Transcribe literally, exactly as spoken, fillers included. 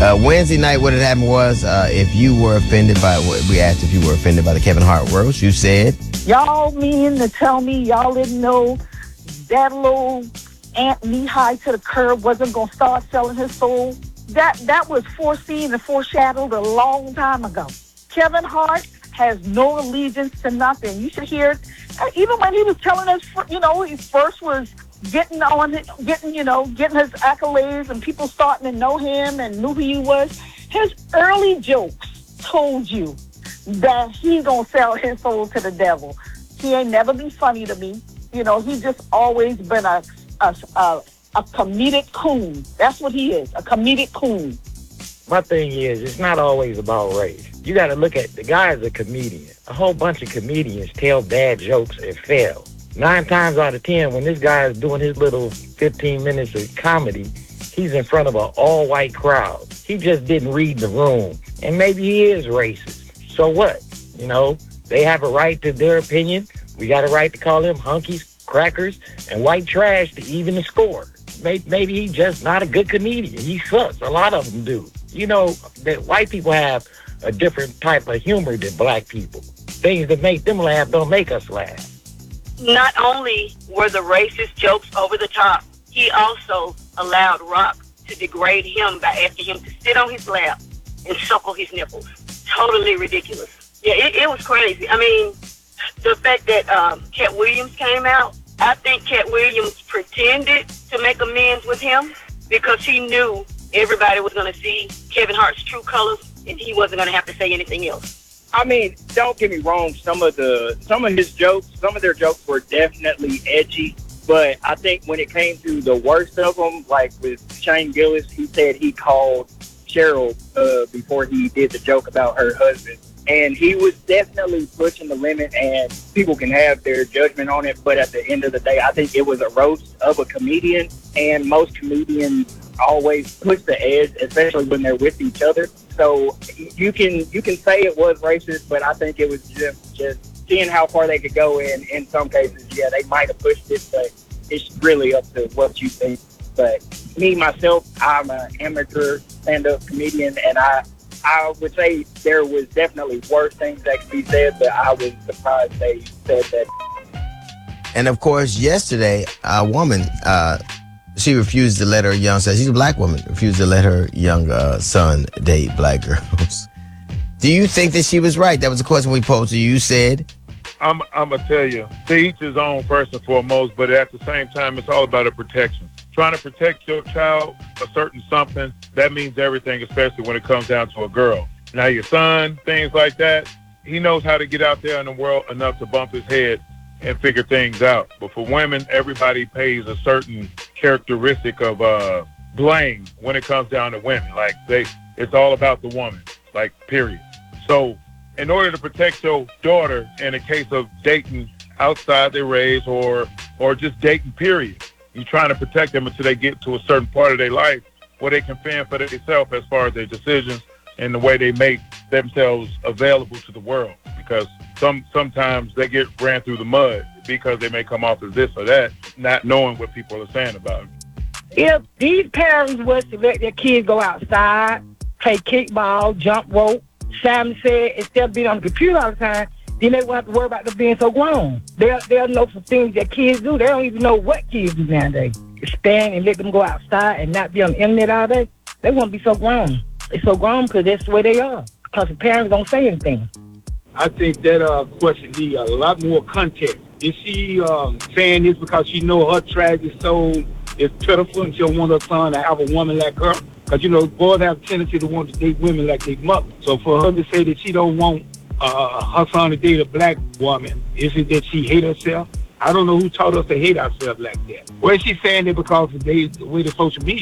Uh, Wednesday night, what had happened was, uh, if you were offended by what we asked, if you were offended by the Kevin Hart roast, you said, y'all mean to tell me y'all didn't know that little ant knee-high to the curb wasn't going to start selling his soul? That that was foreseen and foreshadowed a long time ago. Kevin Hart has no allegiance to nothing. You should hear it. Even when he was telling us, you know, he first was getting on, getting, you know, getting his accolades and people starting to know him and knew who he was. His early jokes told you that he's going to sell his soul to the devil. He ain't never been funny to me. You know, he just always been a, a, a, a comedic coon. That's what he is, a comedic coon. My thing is, it's not always about race. You got to look at, the guy is a comedian. A whole bunch of comedians tell bad jokes and fail. Nine times out of ten, when this guy is doing his little fifteen minutes of comedy, he's in front of an all-white crowd. He just didn't read the room. And maybe he is racist. So what? You know, they have a right to their opinion. We got a right to call them hunkies, crackers, and white trash to even the score. Maybe he's just not a good comedian. He sucks. A lot of them do. You know, that white people have a different type of humor than black people. Things that make them laugh don't make us laugh. Not only were the racist jokes over the top, he also allowed Rock to degrade him by asking him to sit on his lap and suckle his nipples. Totally ridiculous. Yeah, it, it was crazy. I mean, the fact that um, Cat Williams came out, I think Cat Williams pretended to make amends with him because he knew everybody was going to see Kevin Hart's true colors and he wasn't going to have to say anything else. I mean, don't get me wrong. Some of the some of his jokes, some of their jokes were definitely edgy. But I think when it came to the worst of them, like with Shane Gillis, he said he called Cheryl uh, before he did the joke about her husband. And he was definitely pushing the limit, and people can have their judgment on it. But at the end of the day, I think it was a roast of a comedian, and most comedians always push the edge, especially when they're with each other. So you can you can say it was racist, but I think it was just just seeing how far they could go. And in some cases, yeah, they might have pushed it, but it's really up to what you think. But me, myself, I'm an amateur stand-up comedian, and I I would say there was definitely worse things that could be said, but I was surprised they said that. And of course, yesterday, a woman, uh, she refused to let her young son, she's a black woman, refused to let her young uh, son date black girls. Do you think that she was right? That was a question we posed to you. You said, I'm, I'm going to tell you, to each his own first and foremost, but at the same time, it's all about a protection. Trying to protect your child, a certain something, that means everything, especially when it comes down to a girl. Now, your son, things like that, he knows how to get out there in the world enough to bump his head and figure things out. But for women, everybody pays a certain characteristic of uh, blame when it comes down to women. Like, they, it's all about the woman, like, period. So in order to protect your daughter in a case of dating outside their race or or just dating, period, you're trying to protect them until they get to a certain part of their life where they can fend for themselves as far as their decisions and the way they make themselves available to the world. Because some sometimes they get ran through the mud because they may come off as this or that, not knowing what people are saying about them. If these parents was to let their kids go outside, play kickball, jump rope, Simon said, instead of being on the computer all the time, then they won't have to worry about them being so grown. They'll, they'll know some things that kids do. They don't even know what kids do nowadays. Stand and let them go outside and not be on the internet all day. They won't be so grown. They're so grown because that's the way they are. Because the parents don't say anything. I think that uh, question needs a lot more context. Is she um, saying this because she know her tragic soul is pitiful and she don't want her son to have a woman like her? Because, you know, boys have a tendency to want to date women like their mother. So for her to say that she don't want uh, her son to date a black woman, is it that she hate herself? I don't know who taught us to hate ourselves like that. Or is she saying it because of the, the way the social media